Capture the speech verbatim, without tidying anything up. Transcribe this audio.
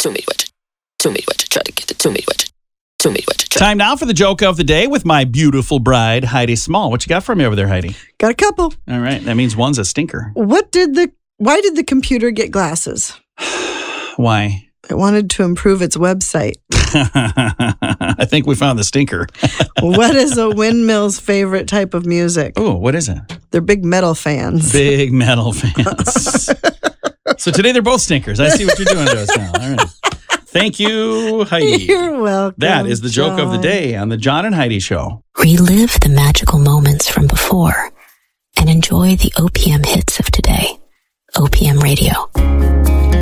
Too many what? Too many what? Try to get it. Too many what? Too many what? Time now for the joke of the day with my beautiful bride, Heidi Small. What you got for me over there, Heidi? Got a couple. All right. That means one's a stinker. What did the, why did the computer get glasses? Why? It wanted to improve its website. I think we found the stinker. What is a windmill's favorite type of music? Oh, what is it? They're big metal fans. Big metal fans. So today they're both stinkers. I see what you're doing to us now. All right. Thank you, Heidi. You're welcome. That is the joke John. of the day on the John and Heidi Show. Relive the magical moments from before and enjoy the O P M hits of today. O P M Radio.